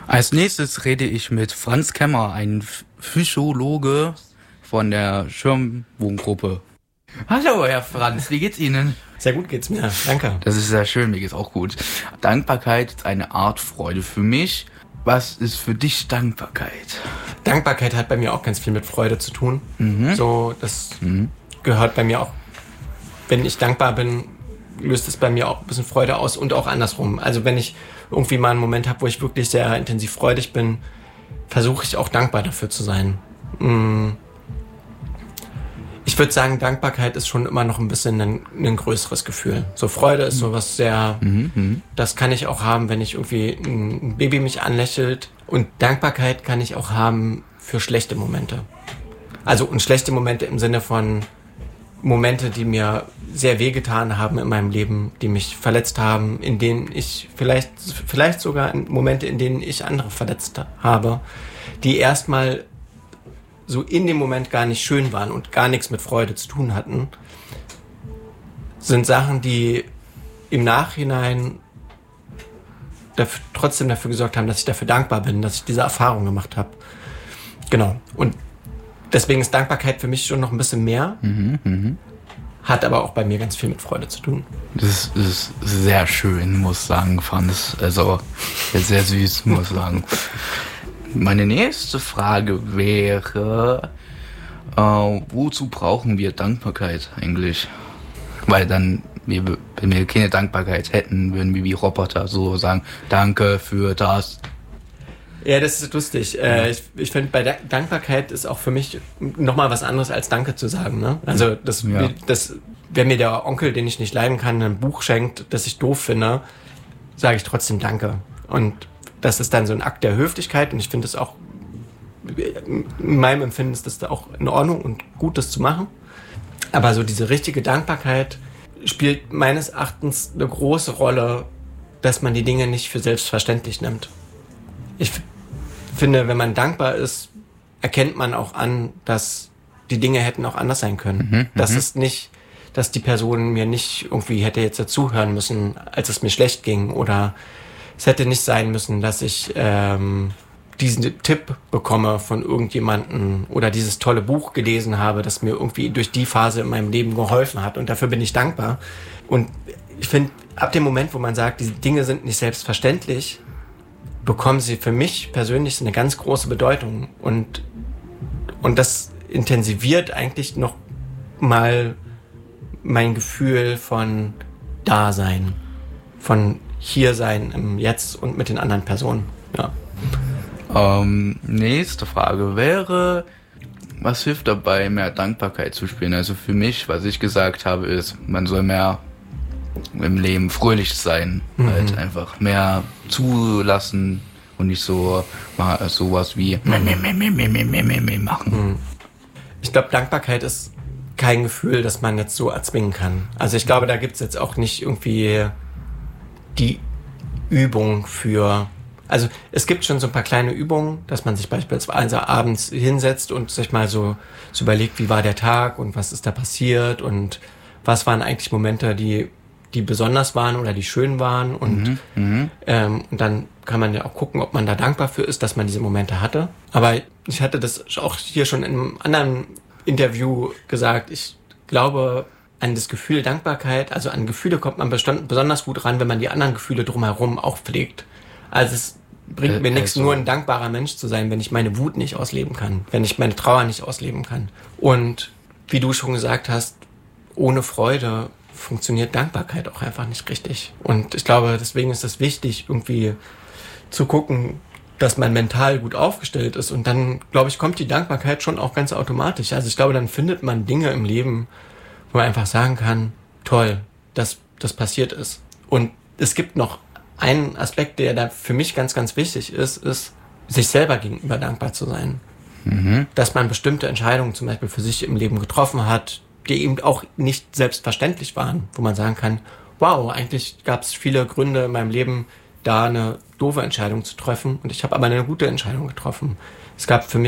Als nächstes rede ich mit Franz Kemmer, ein Psychologe von der Schirmwohngruppe. Hallo, Herr Franz, wie geht's Ihnen? Sehr gut geht's mir, danke. Das ist sehr schön, mir geht's auch gut. Dankbarkeit ist eine Art Freude für mich. Was ist für dich Dankbarkeit? Dankbarkeit hat bei mir auch ganz viel mit Freude zu tun. Das gehört bei mir auch, wenn ich dankbar bin, löst es bei mir auch ein bisschen Freude aus und auch andersrum. Also wenn ich irgendwie mal einen Moment habe, wo ich wirklich sehr intensiv freudig bin, versuche ich auch dankbar dafür zu sein. Ich würde sagen, Dankbarkeit ist schon immer noch ein bisschen ein größeres Gefühl. So Freude ist sowas sehr, das kann ich auch haben, wenn ich irgendwie ein Baby mich anlächelt. Und Dankbarkeit kann ich auch haben für schlechte Momente. Also und schlechte Momente im Sinne von Momente, die mir sehr wehgetan haben in meinem Leben, die mich verletzt haben, in denen ich vielleicht sogar Momente, in denen ich andere verletzt habe, die erstmal so in dem Moment gar nicht schön waren und gar nichts mit Freude zu tun hatten, sind Sachen, die im Nachhinein trotzdem dafür gesorgt haben, dass ich dafür dankbar bin, dass ich diese Erfahrung gemacht habe. Genau. Und deswegen ist Dankbarkeit für mich schon noch ein bisschen mehr, hat aber auch bei mir ganz viel mit Freude zu tun. Das ist sehr schön, muss ich sagen, Franz. Also sehr süß, muss ich sagen. Meine nächste Frage wäre, wozu brauchen wir Dankbarkeit eigentlich? Weil dann, wenn wir keine Dankbarkeit hätten, würden wir wie Roboter so sagen, danke für das. Ja, das ist lustig. Ich finde, bei Dankbarkeit ist auch für mich nochmal was anderes als Danke zu sagen. Ne? Also wenn mir der Onkel, den ich nicht leiden kann, ein Buch schenkt, das ich doof finde, sage ich trotzdem Danke. Und das ist dann so ein Akt der Höflichkeit und ich finde es auch, in meinem Empfinden ist das auch in Ordnung und gut, das zu machen. Aber so diese richtige Dankbarkeit spielt meines Erachtens eine große Rolle, dass man die Dinge nicht für selbstverständlich nimmt. Ich finde, wenn man dankbar ist, erkennt man auch an, dass die Dinge hätten auch anders sein können. Dass es nicht, dass die Person mir nicht irgendwie hätte jetzt dazuhören müssen, als es mir schlecht ging, oder es hätte nicht sein müssen, dass ich diesen Tipp bekomme von irgendjemandem oder dieses tolle Buch gelesen habe, das mir irgendwie durch die Phase in meinem Leben geholfen hat. Und dafür bin ich dankbar. Und ich finde, ab dem Moment, wo man sagt, diese Dinge sind nicht selbstverständlich, bekommen sie für mich persönlich eine ganz große Bedeutung. Und das intensiviert eigentlich noch mal mein Gefühl von Dasein, von hier sein im Jetzt und mit den anderen Personen. Ja. Nächste Frage wäre, was hilft dabei, mehr Dankbarkeit zu spüren? Also für mich, was ich gesagt habe, ist, man soll mehr im Leben fröhlich sein, halt einfach mehr zulassen und nicht so mal sowas wie machen. Ich glaube, Dankbarkeit ist kein Gefühl, das man jetzt so erzwingen kann. Also ich glaube, da gibt's jetzt auch nicht irgendwie die Übung für. Also es gibt schon so ein paar kleine Übungen, dass man sich beispielsweise abends hinsetzt und sich mal so überlegt, wie war der Tag und was ist da passiert und was waren eigentlich Momente, die besonders waren oder die schön waren und dann kann man ja auch gucken, ob man da dankbar für ist, dass man diese Momente hatte. Aber ich hatte das auch hier schon in einem anderen Interview gesagt, ich glaube an das Gefühl Dankbarkeit, also an Gefühle kommt man besonders gut ran, wenn man die anderen Gefühle drumherum auch pflegt. Also es bringt mir nichts, nur ein dankbarer Mensch zu sein, wenn ich meine Wut nicht ausleben kann, wenn ich meine Trauer nicht ausleben kann. Und wie du schon gesagt hast, ohne Freude funktioniert Dankbarkeit auch einfach nicht richtig. Und ich glaube, deswegen ist es wichtig, irgendwie zu gucken, dass man mental gut aufgestellt ist. Und dann, glaube ich, kommt die Dankbarkeit schon auch ganz automatisch. Also ich glaube, dann findet man Dinge im Leben, wo man einfach sagen kann, toll, dass das passiert ist. Und es gibt noch einen Aspekt, der da für mich ganz, ganz wichtig ist, sich selber gegenüber dankbar zu sein. Dass man bestimmte Entscheidungen zum Beispiel für sich im Leben getroffen hat, die eben auch nicht selbstverständlich waren, wo man sagen kann, wow, eigentlich gab es viele Gründe in meinem Leben, da eine doofe Entscheidung zu treffen und ich habe aber eine gute Entscheidung getroffen. Es gab für mich